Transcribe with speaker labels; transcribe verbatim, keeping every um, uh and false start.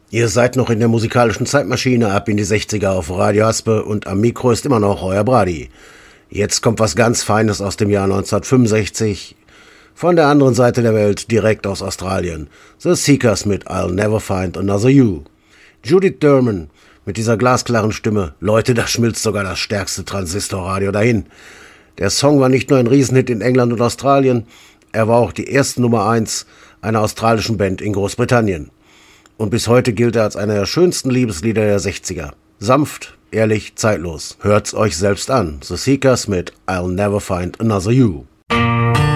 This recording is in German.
Speaker 1: Ihr seid noch in der musikalischen Zeitmaschine ab in die sechziger auf Radio Haspe und am Mikro ist immer noch euer Brady. Jetzt kommt was ganz Feines aus dem Jahr neunzehnhundertfünfundsechzig. Von der anderen Seite der Welt, direkt aus Australien. The Seekers mit I'll Never Find Another You. Judith Durman mit dieser glasklaren Stimme. Leute, da schmilzt sogar das stärkste Transistorradio dahin. Der Song war nicht nur ein Riesenhit in England und Australien, er war auch die erste Nummer eins einer australischen Band in Großbritannien. Und bis heute gilt er als einer der schönsten Liebeslieder der sechziger. Sanft, ehrlich, zeitlos. Hört's euch selbst an. The Seekers mit I'll Never Find Another You.